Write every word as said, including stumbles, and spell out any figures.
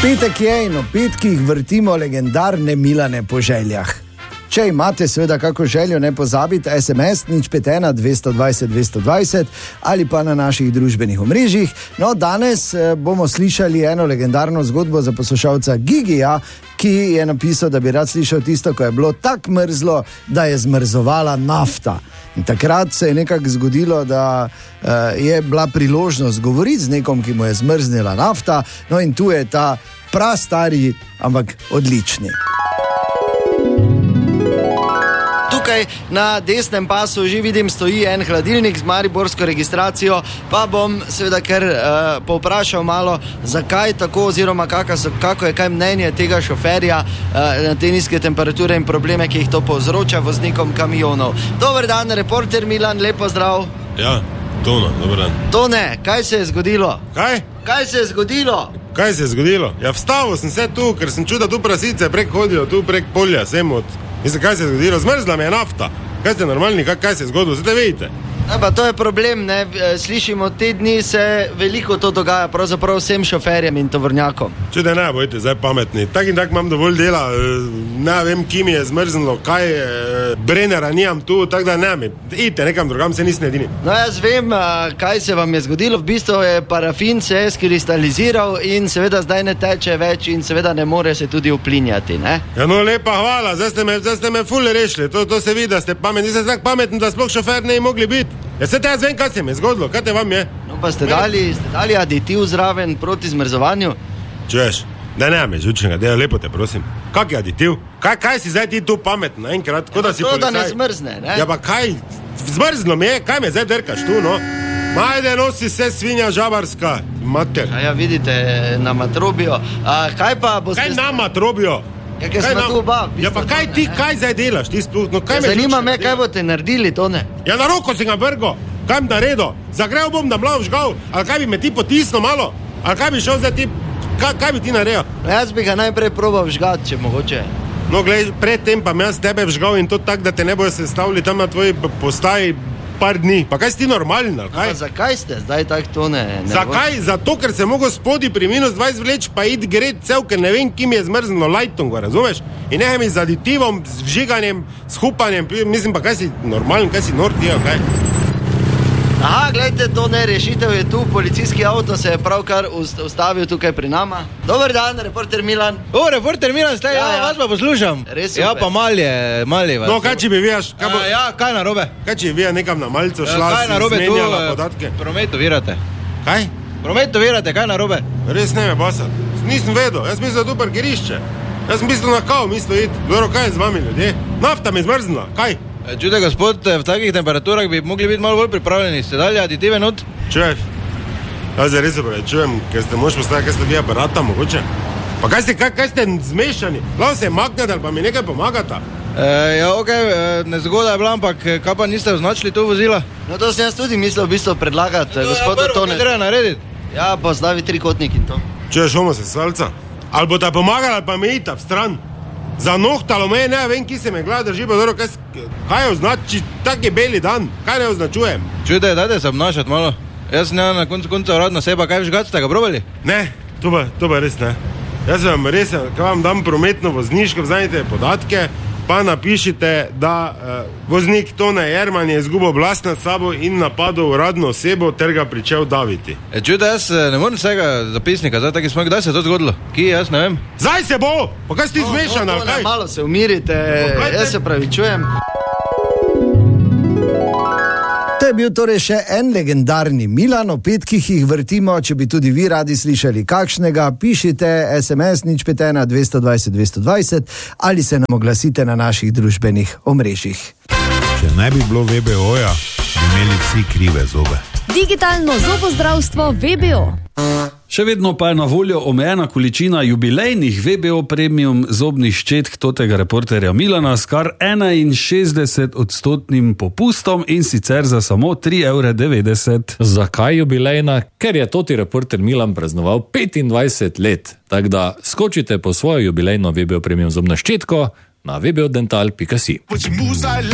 Petek je in o petkih vrtimo legendarne Milane po željah. Če imate seveda kako željo, ne pozabite es em es nič pet ena dvesto dvajset dvesto dvajset ali pa na naših družbenih omrežjih. No, danes bomo slišali eno legendarno zgodbo za poslušalca Gigija, ki je napisal, da bi rad slišal tisto, ko je bilo tako mrzlo, da je zmrzovala nafta. In takrat se je nekako zgodilo, da uh, je bila priložnost govoriti z nekom, ki mu je zmrznila nafta. No in tu je ta prastari, ampak odlični. Tukaj na desnem pasu že vidim stoji en hladilnik z mariborsko registracijo, pa bom seveda kar uh, povprašal malo, zakaj tako oziroma kaka, kako je kaj mnenje tega šoferja uh, na te nizke temperature in probleme, ki jih to povzroča voznikom kamionov. Dober dan, reporter Milan, lepo zdrav. Ja, Tone, dober dan. Tone, kaj se je zgodilo? Kaj? Kaj se je zgodilo? Kaj se je zgodilo? Ja, vstavil sem se tu, ker sem čuda tu prasice prek hodijo, tu prek polja sem od... Mislim, kaj se je zgodilo? Zmrzla me je nafta. Kaj ste normalni, kaj, kaj se je zgodilo? Zdaj vidite. Ja, pa to je problem, ne? Slišimo, te dni se veliko to dogaja, pravzaprav vsem šoferjem in tovornjakom. Čude, ne bojte, zdaj pametni. Tak in tak imam dovolj dela, ne vem, ki mi je zmrznilo, kaj je, Brennera nijam tu, tak da ne mi. Idite nekam drugam, se nisem edini. No, jaz vem, kaj se vam je zgodilo. V bistvu je parafin se je skristaliziral in seveda zdaj ne teče več in seveda ne more se tudi uplinjati, ne? Ja, no, lepa hvala, zdaj ste me, zdaj ste me ful rešili. To, to se vidi, da ste pametni. Zdaj ste tak pametni, da sploh šofer ne bi mogli biti. Ja, se te jaz vem, kaj se mi je zgodilo, kaj te vam je? No, pa ste dali, ste dali aditiv zraven proti zmrzovanju? Čuješ, da ne me žučnega, da lepo te prosim. Kak je aditiv? Kaj, kaj si zdaj ti tu pametno enkrat? Ja, da si to, policaj. Da ne zmrzne, ne? Ja, pa kaj? Zmrzlo mi je, kaj me zdaj drkaš tu, no? Majde, nosi se svinja žabarska, mater. A ja, vidite, na matrobijo. A kaj pa boste... Kaj na matrobijo? Ja, kaj smo tu oba. Ja, pa kaj ti, kaj zdaj delaš? Ti spluh, no, kaj ja, me zanima me, kaj boste naredili, Tone. Ja, na roko si ga vrgo. Kaj bi naredil? Zagrel bom, da mlav žgal. Ali kaj bi me ti potisnil malo? Ali kaj bi šel zdaj ti... Kaj, kaj bi ti naredil? No, jaz bi ga najprej probal vžgati, če mogoče. No, glej, predtem pa jaz tebe vžgal in to tak, da te ne bojo sestavili tam na tvoji postaji par dni. Pa kaj si ti normalen, ali kaj? No, zakaj ste zdaj tak, Tone? Zakaj? Zato, ker se mogo spodi pri minus dvajset vleč, pa id gret cel, ker ne vem, kim je zmrznilo lajtom, razumeš? In nehaj mi z aditivom, z vžiganjem, s hupanjem, mislim pa, kaj si normalen, kaj si nor ti, ali kaj? Aha, gledajte, to ne, rešitev je tu, policijski avto se je pravkar ustavil tukaj pri nama. Dober dan, reporter Milan. O, reporter Milan, staj, ja, ja, vas pa poslušam. Res super. Ja, pa malje, malje vas. No, kaj če bi vijaš? Kaj bo... Ja, kaj narobe? Kaj če bi vija nekam na malco šla, ja, si zmenjala podatke? Promet ovirate. Kaj? Promet ovirate, kaj narobe? Res ne me basa. Nisem vedel, jaz mislim, da tu parkirišče. Jaz sem mislil na kao, mislil iti. Dobro, kaj je z vami, ljudje? Nafta mi zmrznila, kaj? Čude, gospod, v takih temperaturah bi mogli biti malo bolj pripravljeni. Ste dali aditive not? Čuješ? Jaz se res čujem, ker ste mož postavili, kaj ste vi aparata, mogoče. Pa kaj ste, kaj, kaj ste zmešani? Lahko se maknete ali pa mi nekaj pomagata? E, ja, okej, okay, nezgoda je bila, ampak kaj pa niste označili to vozila? No, to sem jaz tudi mislil v bistvu predlagati, no, gospodu ja, Tone. Kaj treba narediti? Ja, postavi trikotnik in to. Čuješ, homoseksualca? Ali bo ta pomagal ali pa me ita v stran? Za nohtalo me, ne vem, ki se me gleda drži, pa dobro, kaj, kaj je označi, tak je beli dan, kaj ne označujem? Čujte, dajte se obnašati malo. Jaz ne na koncu konca uradna seba, kaj vžgat ste ga probali? Ne, to pa, to pa res ne. Jaz vam res, kaj vam dam prometno vozniško, vzajte podatke, pa napišite, da uh, voznik Tone Jerman je izgubil oblast nad sabo in napadel uradno osebo ter ga pričel daviti. E, čujte, jaz ne morem vsega zapisnika, zdaj taki smo, kdaj se je to zgodilo? Ki, jaz ne vem. Zdaj se bo! Pa kaj si ti no, zmešan, no, ali kaj? Malo se umirite, no, jaz se pravi čujem. To je bil torej še en legendarni Milan, o petkih jih vrtimo, če bi tudi vi radi slišali kakšnega, pišite es em es nič pet ena dvesto dvajset dvesto dvajset ali se nam oglasite na naših družbenih omrežjih. Če ne bi bilo ve be oja, bi imeli vsi krive zobe. Digitalno zobozdravstvo ve be o. Še vedno pa je na voljo omejena količina jubilejnih ve be o premium zobnih ščetk totega reporterja Milana s kar enainšestdeset odstotnim popustom in sicer za samo tri evre devetdeset. Zakaj jubilejna? Ker je toti reporter Milan praznoval petindvajset let. Tako da skočite po svojo jubilejno ve be o premium zobno ščetko na ve be o dental pika si.